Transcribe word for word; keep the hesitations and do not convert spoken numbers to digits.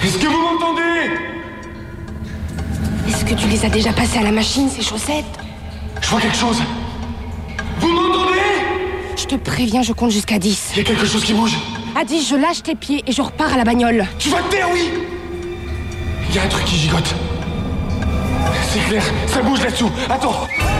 Est-ce que vous m'entendez? Est-ce que tu les as déjà passées à la machine, ces chaussettes? Je vois quelque chose. Vous m'entendez? Je te préviens, je compte jusqu'à dix. Il y a quelque chose qui bouge. À dix, je lâche tes pieds et je repars à la bagnole. Tu vas te taire, oui. Il y a un truc qui gigote. C'est clair, ça bouge là-dessous. Attends.